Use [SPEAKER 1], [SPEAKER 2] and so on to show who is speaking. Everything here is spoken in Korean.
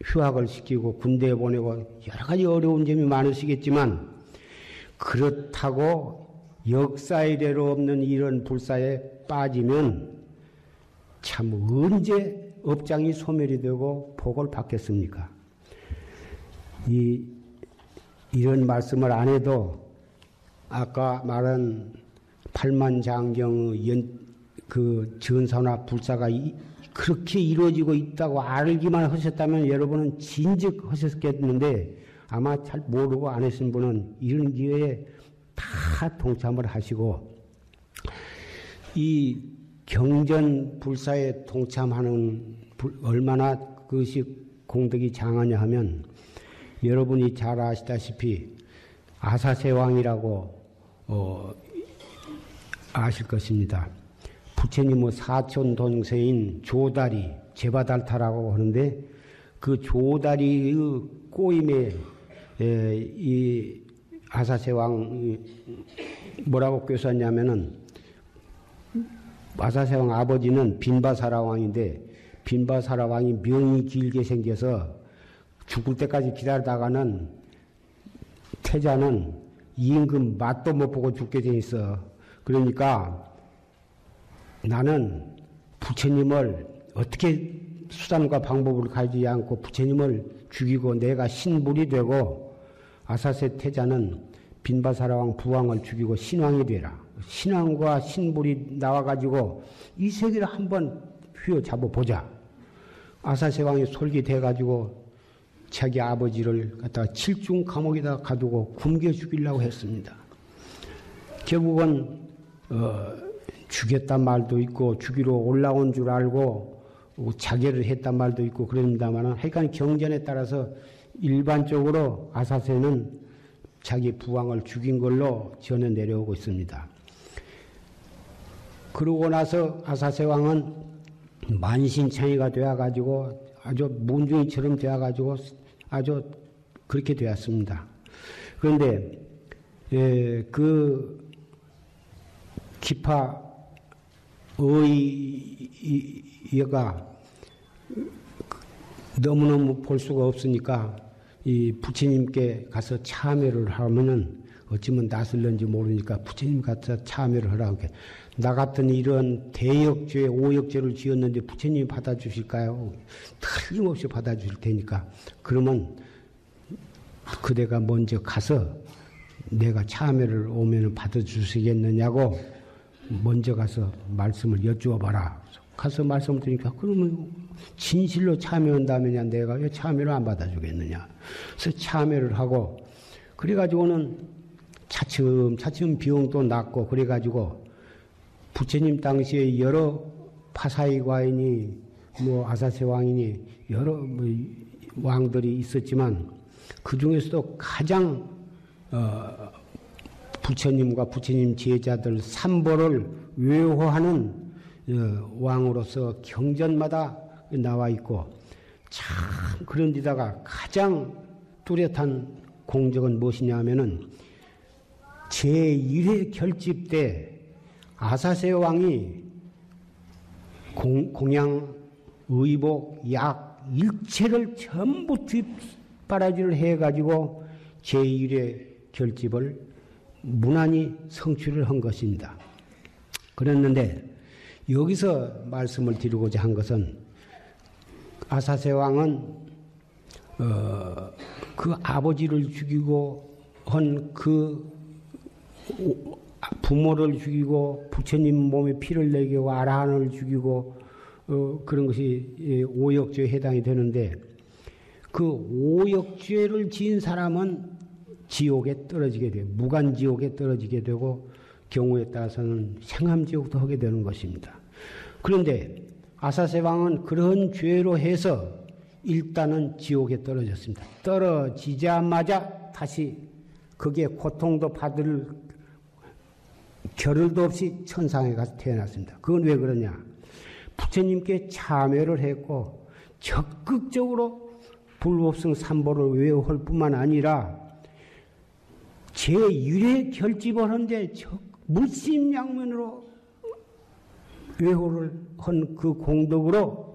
[SPEAKER 1] 휴학을 시키고 군대에 보내고 여러 가지 어려운 점이 많으시겠지만 그렇다고 역사 이래로 없는 이런 불사에 빠지면 참 언제 업장이 소멸이 되고 복을 받겠습니까? 이런 말씀을 안 해도 아까 말한 팔만장경의 그 전사나 불사가 그렇게 이루어지고 있다고 알기만 하셨다면 여러분은 진즉 하셨겠는데 아마 잘 모르고 안 하신 분은 이런 기회에 다 동참을 하시고 이 경전 불사에 동참하는 얼마나 그것이 공덕이 장하냐 하면 여러분이 잘 아시다시피 아사세왕이라고 아실 것입니다. 부처님의 사촌 동생인 조다리, 제바달타라고 하는데 그 조다리의 꼬임에 이 아사세왕이 뭐라고 꿰었냐면은 아사세왕 아버지는 빈바사라왕인데 빈바사라왕이 명이 길게 생겨서 죽을 때까지 기다리다가는 태자는 임금 맛도 못 보고 죽게 돼 있어. 그러니까 나는 부처님을 어떻게 수단과 방법을 가지지 않고 부처님을 죽이고 내가 신불이 되고 아사세 태자는 빈바사라왕 부왕을 죽이고 신왕이 되라. 신왕과 신불이 나와가지고 이 세계를 한번 휘어잡아 보자. 아사세왕이 솔깃해가지고 자기 아버지를 갖다가 칠중 감옥에다 가두고 굶겨 죽이려고 했습니다. 결국은 죽였단 말도 있고 죽이러 올라온 줄 알고 자결을 했단 말도 있고 그럽니다만 하여간 경전에 따라서 일반적으로 아사세는 자기 부왕을 죽인 걸로 전해 내려오고 있습니다. 그러고 나서 아사세 왕은 만신창이가 되어가지고 아주 문중이처럼 되어가지고 아주 그렇게 되었습니다. 그런데 그 기파 의가 너무너무 볼 수가 없으니까 이 부처님께 가서 참여를 하면은 어찌면 낯설는지 모르니까 부처님 가서 참여를 하라고 해. 나 같은 이런 대역죄, 오역죄를 지었는데 부처님이 받아주실까요? 틀림없이 받아주실 테니까. 그러면 그대가 먼저 가서 내가 참여를 오면 받아주시겠느냐고 먼저 가서 말씀을 여쭈어봐라. 가서 말씀을 드리니까 그러면 진실로 참여한다면 내가 왜 참여를 안 받아주겠느냐. 그래서 참여를 하고 그래가지고는 차츰 비용도 낮고 그래가지고 부처님 당시에 여러 파사이 과인이 아사세 왕이니 여러 왕들이 있었지만 그 중에서도 가장 부처님과 부처님 제자들 삼보를 외호하는 왕으로서 경전마다 나와 있고 참 그런 데다가 가장 뚜렷한 공적은 무엇이냐 하면은 제1회 결집 때 아사세 왕이 공양, 의복, 약 일체를 전부 뒷바라지를 해가지고 제1회 결집을 무난히 성취를 한 것입니다. 그랬는데 여기서 말씀을 드리고자 한 것은 아사세 왕은 그 아버지를 죽이고 한 그 부모를 죽이고 부처님 몸에 피를 내게 하고 아라한을 죽이고 그런 것이 오역죄에 해당이 되는데 그 오역죄를 지은 사람은 지옥에 떨어지게 돼요. 무간지옥에 떨어지게 되고 경우에 따라서는 생함지옥도 하게 되는 것입니다. 그런데 아사세 왕은 그런 죄로 해서 일단은 지옥에 떨어졌습니다. 떨어지자마자 다시 거기에 고통도 받을 겨를도 없이 천상에 가서 태어났습니다. 그건 왜 그러냐? 부처님께 참여를 했고 적극적으로 불법성 삼보를 외워할 뿐만 아니라 제1회 결집을 하는데 물심양면으로 외호를 한 그 공덕으로